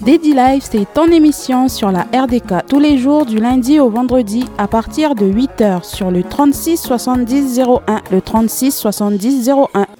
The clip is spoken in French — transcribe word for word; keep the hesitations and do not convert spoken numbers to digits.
Daddy Life, c'est ton émission sur la R D K tous les jours du lundi au vendredi à partir de huit heures sur le trente-six soixante-dix zéro un, le trente-six soixante-dix zéro un.